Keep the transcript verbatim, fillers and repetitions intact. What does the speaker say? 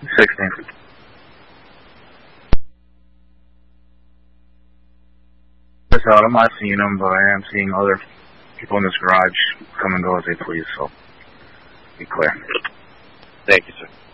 sixteen. That's out. I'm not seeing them, but I am seeing other people in this garage come and go as they please, so be clear. Thank you, sir.